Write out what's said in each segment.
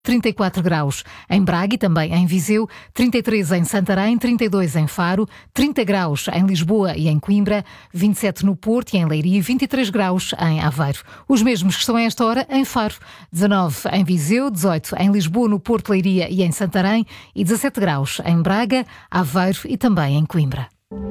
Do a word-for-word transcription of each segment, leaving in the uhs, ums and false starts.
trinta e quatro graus em Braga e também em Viseu, trinta e três em Santarém, trinta e dois em Faro, trinta graus em Lisboa e em Coimbra, vinte e sete no Porto e em Leiria e vinte e três graus em Aveiro. Os mesmos que estão a esta hora em Faro, dezanove em Viseu, dezoito em Lisboa, no Porto, Leiria e em Santarém e dezassete graus em Braga, Aveiro e também em Coimbra.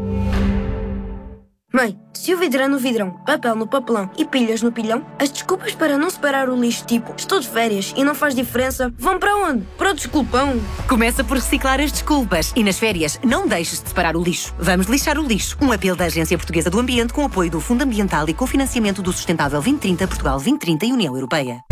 Mãe, se o vidrão no vidrão, papel no papelão e pilhas no pilhão, as desculpas para não separar o lixo, tipo estou de férias e não faz diferença, vão para onde? Para o desculpão. Começa por reciclar as desculpas e nas férias não deixes de separar o lixo. Vamos lixar o lixo. Um apelo da Agência Portuguesa do Ambiente com apoio do Fundo Ambiental e cofinanciamento do Sustentável vinte trinta, Portugal vinte trinta e União Europeia.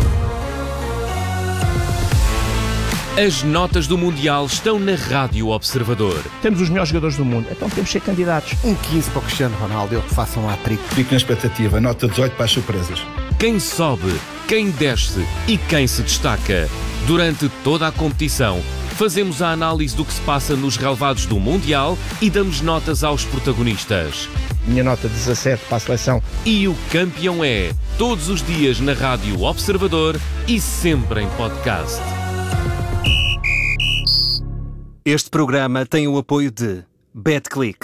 As notas do Mundial estão na Rádio Observador. Temos os melhores jogadores do mundo, então temos que ser candidatos. Um quinze para o Cristiano Ronaldo, ele que faça um hat-trick. Fico na expectativa, nota dezoito para as surpresas. Quem sobe, quem desce e quem se destaca. Durante toda a competição, fazemos a análise do que se passa nos relevados do Mundial e damos notas aos protagonistas. Minha nota dezassete para a seleção. E o campeão é, todos os dias na Rádio Observador e sempre em podcast. Este programa tem o apoio de BetClick.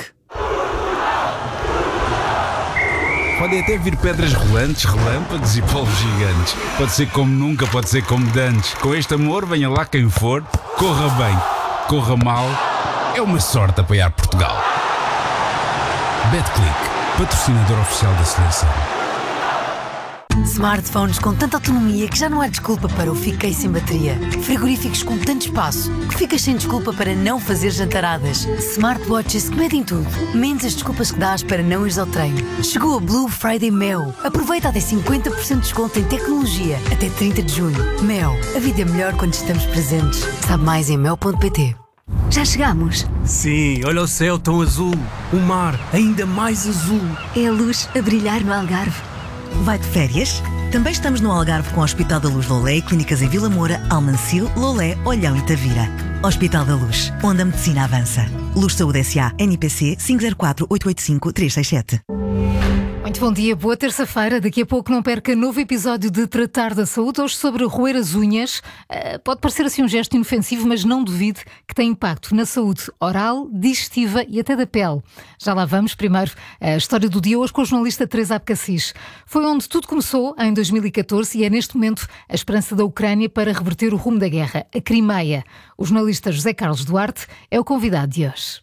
Podem até vir pedras rolantes, relâmpagos e polvos gigantes. Pode ser como nunca, pode ser como dantes. Com este amor, venha lá quem for, corra bem, corra mal. É uma sorte apoiar Portugal. BetClick, patrocinador oficial da seleção. Smartphones com tanta autonomia que já não há desculpa para o fiquei sem bateria. Frigoríficos com tanto espaço que ficas sem desculpa para não fazer jantaradas. Smartwatches que medem tudo, menos as desculpas que dás para não ires ao treino. Chegou a Blue Friday Mel. Aproveita até cinquenta por cento de desconto em tecnologia até trinta de junho. Mel, a vida é melhor quando estamos presentes. Sabe mais em mel ponto pt. Já chegamos? Sim, olha o céu tão azul. O mar ainda mais azul. É a luz a brilhar no Algarve. Vai de férias? Também estamos no Algarve com o Hospital da Luz Lolé e clínicas em Vila Moura, Almancil, Lolé, Olhão e Tavira. Hospital da Luz, onde a medicina avança. Luz Saúde S A, N I P C cinco zero quatro, oito oito cinco, três seis sete. Muito bom dia, boa terça-feira. Daqui a pouco não perca novo episódio de Tratar da Saúde, hoje sobre roer as unhas. Uh, pode parecer assim um gesto inofensivo, mas não duvide que tem impacto na saúde oral, digestiva e até da pele. Já lá vamos. Primeiro, a história do dia hoje com a jornalista Teresa Abcacis. Foi onde tudo começou, em dois mil e catorze, e é neste momento a esperança da Ucrânia para reverter o rumo da guerra, a Crimeia. O jornalista José Carlos Duarte é o convidado de hoje.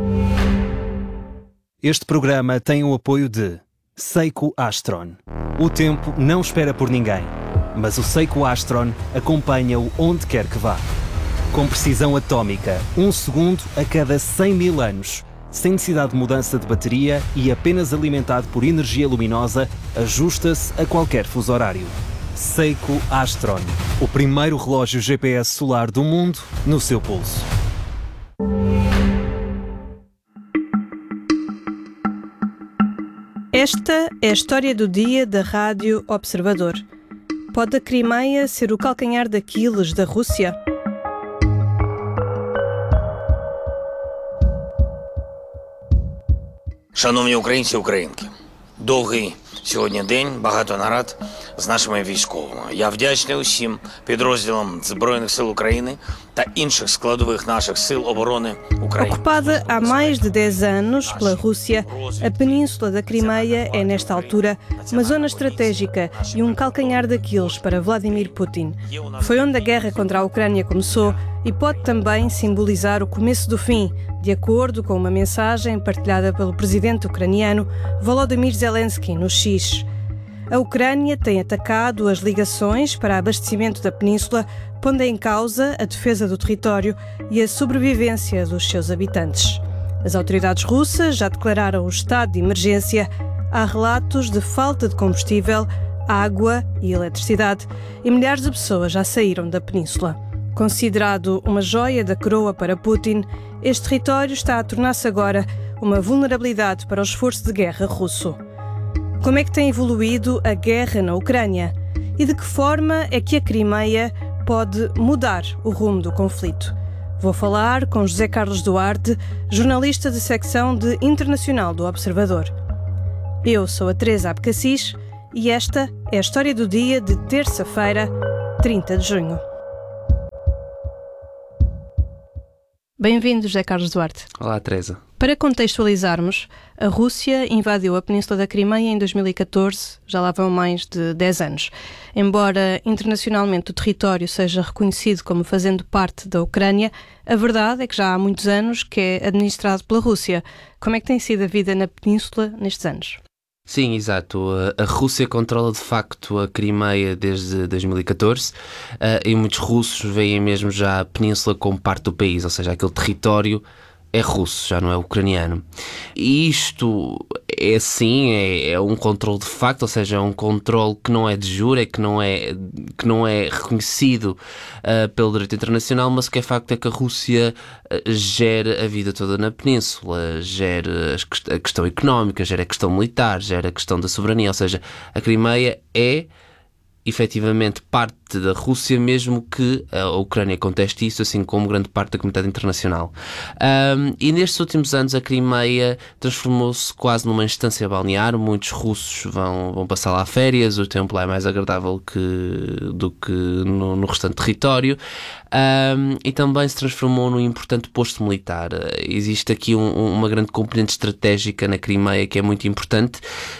Este programa tem o apoio de Seiko Astron. O tempo não espera por ninguém, mas o Seiko Astron acompanha-o onde quer que vá. Com precisão atómica, um segundo a cada cem mil anos, sem necessidade de mudança de bateria e apenas alimentado por energia luminosa, ajusta-se a qualquer fuso horário. Seiko Astron, o primeiro relógio G P S solar do mundo no seu pulso. Esta é a história do dia da Rádio Observador. Pode a Crimeia ser o calcanhar daqueles da Rússia? Шановні українці, українки, довгий сьогодні день, багато нарад з нашими військовими. Я вдячний усім підрозділам Збройних сил України та інших складових наших сил оборони України. Ocupada há mais de dez anos pela Rússia, a Península da Crimeia é, nesta altura, uma zona estratégica e um calcanhar daqueles para Vladimir Putin. Foi onde a guerra contra a Ucrânia começou e pode também simbolizar o começo do fim, de acordo com uma mensagem partilhada pelo presidente ucraniano Volodymyr Zelensky no X. A Ucrânia tem atacado as ligações para abastecimento da península, pondo em causa a defesa do território e a sobrevivência dos seus habitantes. As autoridades russas já declararam o estado de emergência. Há relatos de falta de combustível, água e eletricidade, e milhares de pessoas já saíram da península. Considerado uma joia da coroa para Putin, este território está a tornar-se agora uma vulnerabilidade para o esforço de guerra russo. Como é que tem evoluído a guerra na Ucrânia? E de que forma é que a Crimeia pode mudar o rumo do conflito? Vou falar com José Carlos Duarte, jornalista de secção de Internacional do Observador. Eu sou a Teresa Abcacis e esta é a história do dia de terça-feira, trinta de junho. Bem-vindo, José Carlos Duarte. Olá, Teresa. Para contextualizarmos, a Rússia invadiu a Península da Crimeia em dois mil e catorze, já lá vão mais de dez anos. Embora internacionalmente o território seja reconhecido como fazendo parte da Ucrânia, a verdade é que já há muitos anos que é administrado pela Rússia. Como é que tem sido a vida na Península nestes anos? Sim, exato. A Rússia controla de facto a Crimeia desde dois mil e catorze uh, e muitos russos veem mesmo já a Península como parte do país, ou seja, aquele território é russo, já não é ucraniano. E isto é sim, é, é um controle de facto, ou seja, é um controle que não é de jure, que não é, que não é reconhecido uh, pelo direito internacional, mas o que é facto é que a Rússia uh, gera a vida toda na Península, gera a questão económica, gera a questão militar, gera a questão da soberania, ou seja, a Crimeia é efetivamente parte da Rússia, mesmo que a Ucrânia conteste isso, assim como grande parte da comunidade internacional. Um, e nestes últimos anos a Crimeia transformou-se quase numa instância balnear, muitos russos vão, vão passar lá férias, o tempo lá é mais agradável que, do que no, no restante território, um, e também se transformou num importante posto militar. Existe aqui um, uma grande componente estratégica na Crimeia que é muito importante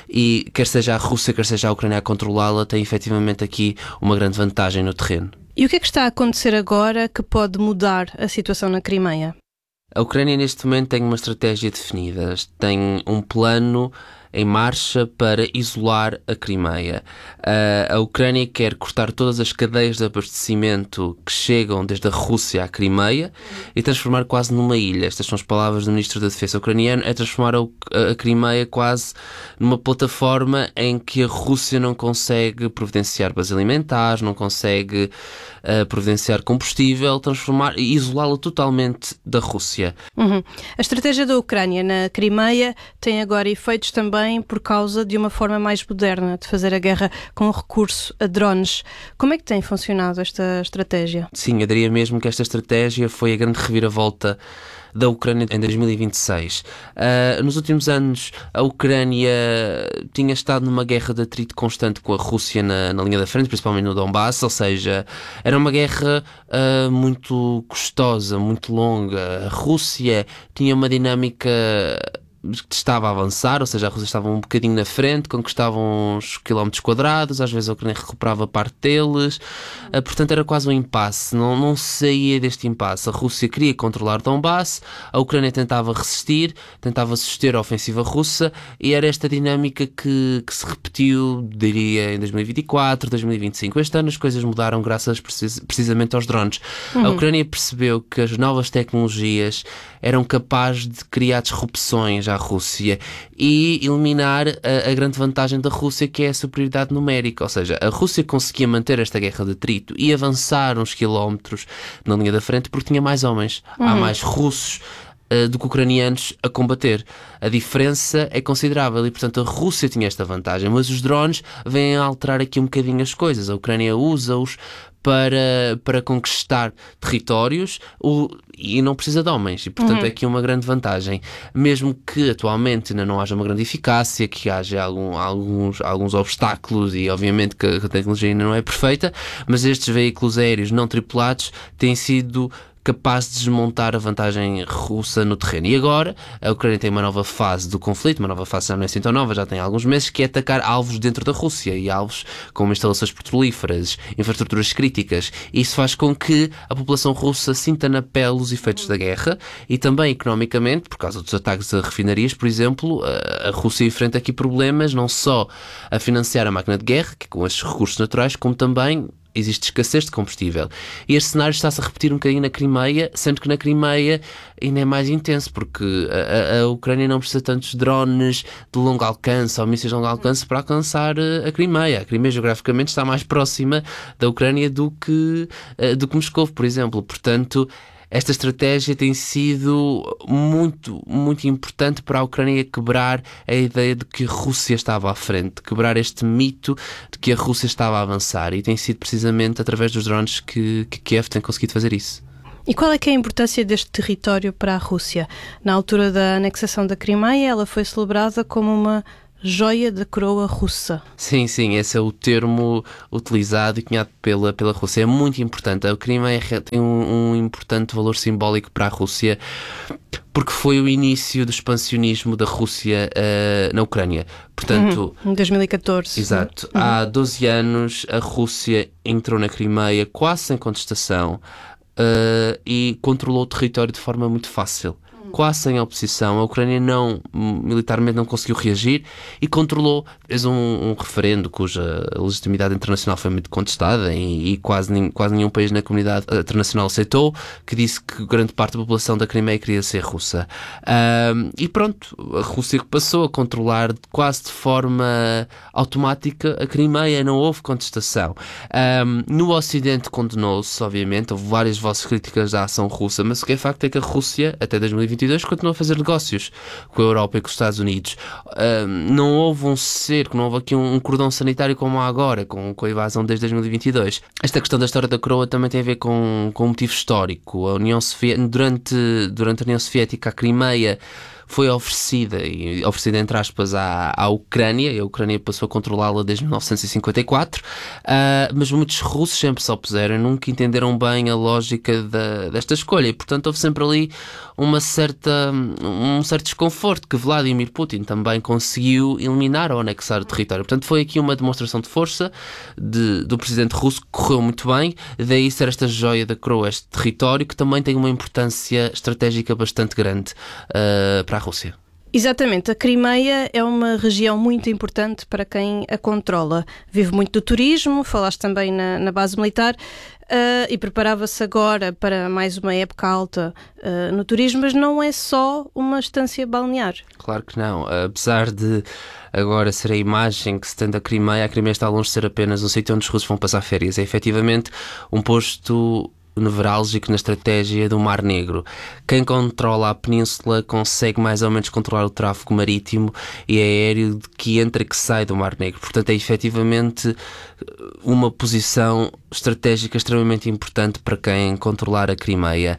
e quer seja a Rússia, quer seja a Ucrânia a controlá-la, tem efetivamente aqui uma grande vantagem no terreno. E o que é que está a acontecer agora que pode mudar a situação na Crimeia? A Ucrânia neste momento tem uma estratégia definida, tem um plano em marcha para isolar a Crimeia. Uh, a Ucrânia quer cortar todas as cadeias de abastecimento que chegam desde a Rússia à Crimeia e transformar quase numa ilha. Estas são as palavras do Ministro da Defesa ucraniano, é transformar a, a Crimeia quase numa plataforma em que a Rússia não consegue providenciar bases alimentares, não consegue uh, providenciar combustível, transformar e isolá-la totalmente da Rússia. Uhum. A estratégia da Ucrânia na Crimeia tem agora efeitos também por causa de uma forma mais moderna de fazer a guerra com recurso a drones. Como é que tem funcionado esta estratégia? Sim, eu diria mesmo que esta estratégia foi a grande reviravolta da Ucrânia em dois mil e vinte e seis. Uh, nos últimos anos, a Ucrânia tinha estado numa guerra de atrito constante com a Rússia na, na linha da frente, principalmente no Donbass, ou seja, era uma guerra uh, muito custosa, muito longa. A Rússia tinha uma dinâmica que estava a avançar, ou seja, a Rússia estava um bocadinho na frente, conquistava uns quilómetros quadrados, às vezes a Ucrânia recuperava parte deles, uh, portanto era quase um impasse, não, não saía deste impasse. A Rússia queria controlar Donbass, a Ucrânia tentava resistir, tentava suster a ofensiva russa, e era esta dinâmica que, que se repetiu, diria, em dois mil e vinte e quatro, dois mil e vinte e cinco. Este ano as coisas mudaram graças precis, precisamente aos drones. Uhum. A Ucrânia percebeu que as novas tecnologias eram capazes de criar disrupções à Rússia e eliminar a, a grande vantagem da Rússia, que é a superioridade numérica, ou seja, a Rússia conseguia manter esta guerra de atrito e avançar uns quilómetros na linha da frente porque tinha mais homens, uhum. Há mais russos uh, do que ucranianos a combater. A diferença é considerável e, portanto, a Rússia tinha esta vantagem, mas os drones vêm a alterar aqui um bocadinho as coisas. A Ucrânia usa-os para, para conquistar territórios o, e não precisa de homens, e portanto uhum. é aqui uma grande vantagem, mesmo que atualmente ainda não haja uma grande eficácia, que haja algum, alguns, alguns obstáculos e obviamente que a tecnologia ainda não é perfeita, mas estes veículos aéreos não tripulados têm sido capaz de desmontar a vantagem russa no terreno. E agora a Ucrânia tem uma nova fase do conflito, uma nova fase já não é assim tão nova, já tem alguns meses, que é atacar alvos dentro da Rússia, e alvos como instalações petrolíferas, infraestruturas críticas. Isso faz com que a população russa sinta na pele os efeitos da guerra e também economicamente, por causa dos ataques a refinarias, por exemplo, a Rússia enfrenta aqui problemas não só a financiar a máquina de guerra, que com estes recursos naturais, como também existe escassez de combustível. E este cenário está-se a repetir um bocadinho na Crimeia, sendo que na Crimeia ainda é mais intenso, porque a, a Ucrânia não precisa de tantos drones de longo alcance ou mísseis de longo alcance para alcançar a Crimeia. A Crimeia geograficamente está mais próxima da Ucrânia do que, do que Moscou, por exemplo. Portanto, esta estratégia tem sido muito, muito importante para a Ucrânia quebrar a ideia de que a Rússia estava à frente, quebrar este mito de que a Rússia estava a avançar, e tem sido precisamente através dos drones que, que Kiev tem conseguido fazer isso. E qual é que é a importância deste território para a Rússia? Na altura da anexação da Crimeia, ela foi celebrada como uma joia da coroa russa. Sim, sim, esse é o termo utilizado e cunhado pela, pela Rússia. É muito importante. A Crimeia tem um, um importante valor simbólico para a Rússia, porque foi o início do expansionismo da Rússia uh, na Ucrânia. Portanto, uhum, em dois mil e catorze. Exato. Uhum. Há doze anos a Rússia entrou na Crimeia quase sem contestação uh, e controlou o território de forma muito fácil. Quase sem oposição. A Ucrânia não, militarmente não conseguiu reagir e controlou, fez um, um referendo cuja legitimidade internacional foi muito contestada e, e quase, quase nenhum país na comunidade internacional aceitou, que disse que grande parte da população da Crimeia queria ser russa. Um, e pronto, a Rússia passou a controlar quase de forma automática a Crimeia, não houve contestação. Um, no Ocidente condenou-se, obviamente, houve várias vozes críticas da ação russa, mas o que é facto é que a Rússia, até dois mil e vinte e dois, continua a fazer negócios com a Europa e com os Estados Unidos. Uh, não houve um cerco, não houve aqui um, um cordão sanitário como há agora, com, com a invasão desde dois mil e vinte e dois. Esta questão da história da coroa também tem a ver com, com um motivo histórico. A União Soviética, durante, durante a União Soviética, a Crimeia foi oferecida, e oferecida entre aspas, à, à Ucrânia, e a Ucrânia passou a controlá-la desde mil novecentos e cinquenta e quatro, uh, mas muitos russos sempre se opuseram, nunca entenderam bem a lógica da, desta escolha, e portanto houve sempre ali uma certa, um certo desconforto que Vladimir Putin também conseguiu eliminar ou anexar o território. Portanto foi aqui uma demonstração de força de, do presidente russo que correu muito bem, daí ser esta joia da coroa, este território que também tem uma importância estratégica bastante grande uh, para a Rússia. Exatamente, a Crimeia é uma região muito importante para quem a controla. Vive muito do turismo, falaste também na, na base militar, uh, e preparava-se agora para mais uma época alta uh, no turismo, mas não é só uma estância balnear. Claro que não, apesar de agora ser a imagem que se tem da Crimeia, a Crimeia está longe de ser apenas um sítio onde os russos vão passar férias, é efetivamente um posto nevrálgico na estratégia do Mar Negro. Quem controla a península consegue mais ou menos controlar o tráfego marítimo e aéreo que entra e que sai do Mar Negro. Portanto, é efetivamente uma posição estratégica extremamente importante para quem controlar a Crimeia.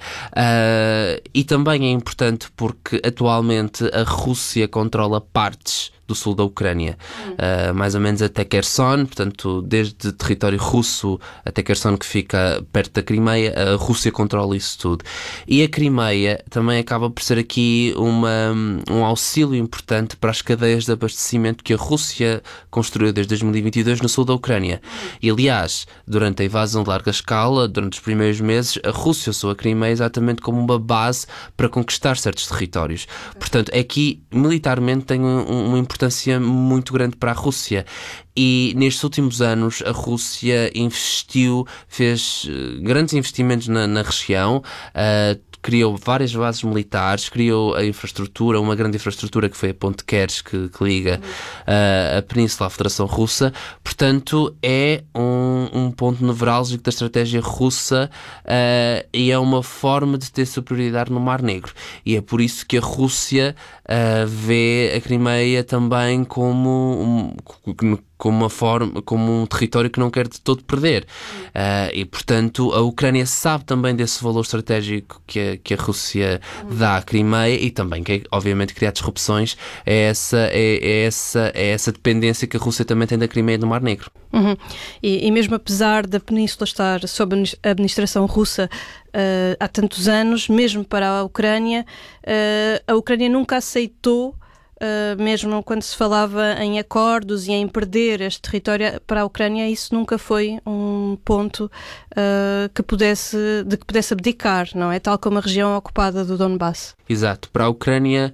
Uh, e também é importante porque atualmente a Rússia controla partes do sul da Ucrânia, uh, mais ou menos até Kherson, portanto, desde território russo até Kherson, que fica perto da Crimeia, a Rússia controla isso tudo. E a Crimeia também acaba por ser aqui uma, um auxílio importante para as cadeias de abastecimento que a Rússia construiu desde dois mil e vinte e dois no sul da Ucrânia. E, aliás, durante a invasão de larga escala, durante os primeiros meses, a Rússia usou a Crimeia exatamente como uma base para conquistar certos territórios. Portanto, aqui, militarmente, tem um, uma importância muito grande para a Rússia. E nestes últimos anos a Rússia investiu, fez uh, grandes investimentos na, na região, uh, criou várias bases militares, criou a infraestrutura, uma grande infraestrutura que foi a Ponte Kerch, que, que liga uh, a Península à Federação Russa. Portanto, é um, um ponto nevrálgico da estratégia russa uh, e é uma forma de ter superioridade no Mar Negro. E é por isso que a Rússia uh, vê a Crimeia também como um, como uma forma, como um território que não quer de todo perder. Uh, e, portanto, a Ucrânia sabe também desse valor estratégico que a, que a Rússia dá à Crimeia e também que, obviamente, criar disrupções é essa, é, é, essa, é essa dependência que a Rússia também tem da Crimeia e do Mar Negro. Uhum. E, e mesmo apesar da península estar sob a administração russa uh, há tantos anos, mesmo para a Ucrânia, uh, a Ucrânia nunca aceitou, Uh, mesmo quando se falava em acordos e em perder este território para a Ucrânia, isso nunca foi um ponto uh, que pudesse, de que pudesse abdicar, não é? Tal como a região ocupada do Donbass. Exato. Para a Ucrânia,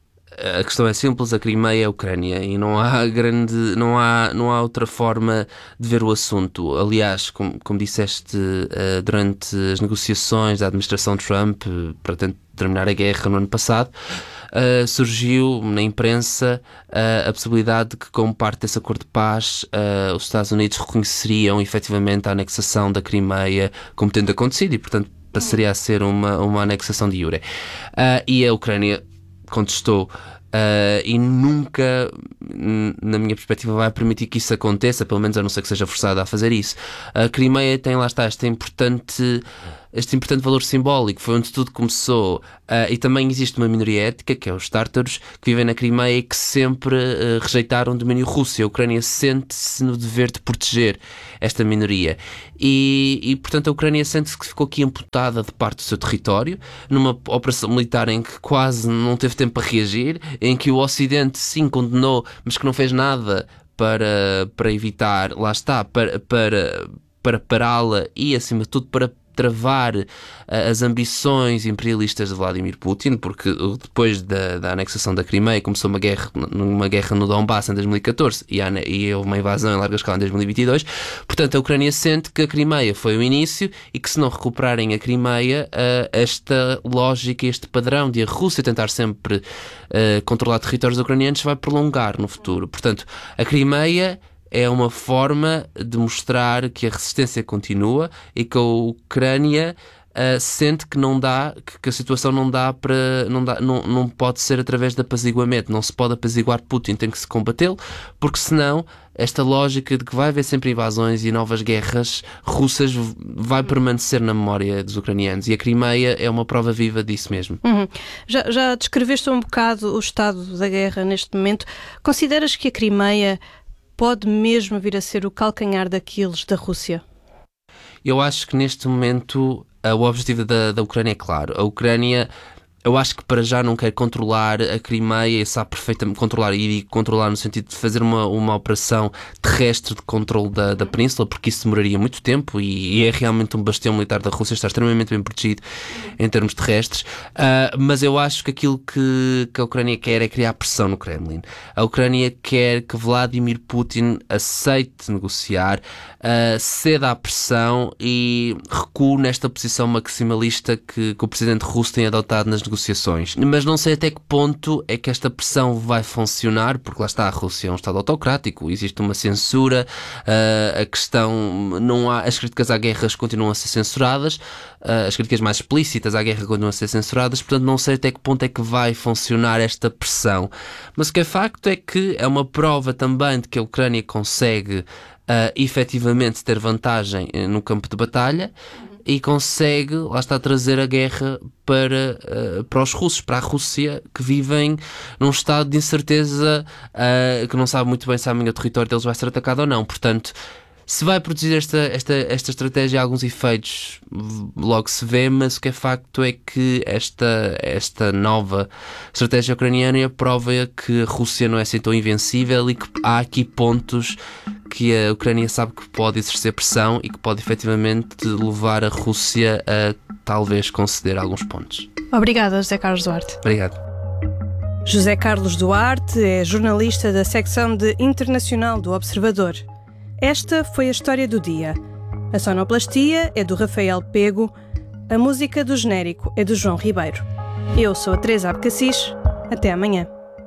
a questão é simples, a Crimeia é a Ucrânia e não há grande, não há, não há outra forma de ver o assunto. Aliás, como, como disseste, uh, durante as negociações da administração Trump uh, para terminar a guerra no ano passado, Uh, surgiu na imprensa uh, a possibilidade de que, como parte desse acordo de paz, uh, os Estados Unidos reconheceriam efetivamente a anexação da Crimeia como tendo acontecido e, portanto, passaria a ser uma, uma anexação de iure. Uh, e a Ucrânia contestou. Uh, e nunca, na minha perspectiva, vai permitir que isso aconteça, pelo menos a não ser que seja forçada a fazer isso. A Crimeia tem, lá está, esta importante este importante valor simbólico, foi onde tudo começou. Uh, e também existe uma minoria étnica, que é os tártaros, que vivem na Crimeia e que sempre uh, rejeitaram o domínio russo. A Ucrânia sente-se no dever de proteger esta minoria. E, e portanto, a Ucrânia sente-se que ficou aqui amputada de parte do seu território, numa operação militar em que quase não teve tempo para reagir, em que o Ocidente sim condenou, mas que não fez nada para, para evitar, lá está, para, para, para pará-la e, acima de tudo, para travar uh, as ambições imperialistas de Vladimir Putin, porque uh, depois da, da anexação da Crimeia começou uma guerra, uma guerra no Donbass em dois mil e catorze e, a, e houve uma invasão em larga escala em dois mil e vinte e dois. Portanto, a Ucrânia sente que a Crimeia foi o início e que, se não recuperarem a Crimeia, uh, esta lógica, este padrão de a Rússia tentar sempre uh, controlar territórios ucranianos vai prolongar no futuro. Portanto, a Crimeia é uma forma de mostrar que a resistência continua e que a Ucrânia uh, sente que não dá, que, que a situação não dá para, não, dá, não, não pode ser através de apaziguamento, não se pode apaziguar Putin, tem que se combatê-lo, porque senão esta lógica de que vai haver sempre invasões e novas guerras russas vai permanecer na memória dos ucranianos, e a Crimeia é uma prova viva disso mesmo. Uhum. Já, já descreveste um bocado o estado da guerra neste momento. Consideras que a Crimeia pode mesmo vir a ser o calcanhar daqueles da Rússia? Eu acho que neste momento uh, o objetivo da, da Ucrânia é claro. A Ucrânia, eu acho que para já não quer controlar a Crimeia, sabe perfeitamente controlar, e controlar no sentido de fazer uma, uma operação terrestre de controle da, da península, porque isso demoraria muito tempo e, e é realmente um bastião militar da Rússia, está extremamente bem protegido em termos terrestres. Uh, mas eu acho que aquilo que, que a Ucrânia quer é criar pressão no Kremlin. A Ucrânia quer que Vladimir Putin aceite negociar, uh, ceda à pressão e recue nesta posição maximalista que, que o presidente russo tem adotado nas negociações. Mas não sei até que ponto é que esta pressão vai funcionar, porque lá está, a Rússia é um Estado autocrático, existe uma censura, uh, a questão, não há, as críticas à guerra continuam a ser censuradas, uh, as críticas mais explícitas à guerra continuam a ser censuradas, portanto não sei até que ponto é que vai funcionar esta pressão. Mas o que é facto é que é uma prova também de que a Ucrânia consegue uh, efetivamente ter vantagem no campo de batalha, e consegue, lá está, trazer a guerra para, uh, para os russos, para a Rússia, que vivem num estado de incerteza, uh, que não sabe muito bem se amanhã o território deles vai ser atacado ou não. Portanto, se vai produzir esta, esta, esta estratégia alguns efeitos, logo se vê, mas o que é facto é que esta, esta nova estratégia ucraniana prova que a Rússia não é assim tão invencível e que há aqui pontos que a Ucrânia sabe que pode exercer pressão e que pode efetivamente levar a Rússia a talvez conceder alguns pontos. Obrigada, José Carlos Duarte. Obrigado. José Carlos Duarte é jornalista da secção de Internacional do Observador. Esta foi a história do dia. A sonoplastia é do Rafael Pego, a música do genérico é do João Ribeiro. Eu sou a Teresa Abcacis. Até amanhã.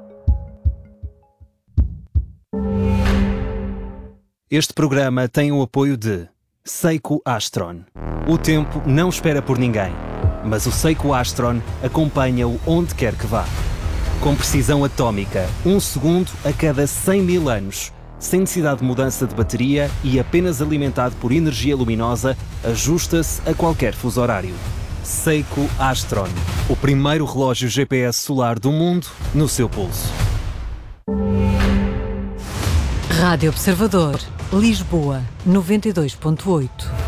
Este programa tem o apoio de Seiko Astron. O tempo não espera por ninguém, mas o Seiko Astron acompanha-o onde quer que vá. Com precisão atómica, um segundo a cada cem mil anos, sem necessidade de mudança de bateria e apenas alimentado por energia luminosa, ajusta-se a qualquer fuso horário. Seiko Astron, o primeiro relógio G P S solar do mundo no seu pulso. Rádio Observador, Lisboa, noventa e dois ponto oito.